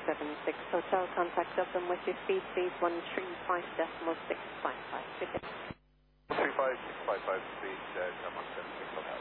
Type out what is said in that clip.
176 Hotel. Contact Dublin with your speed, please. 135.655. Good day. 135.655 speed, 176 Hotel.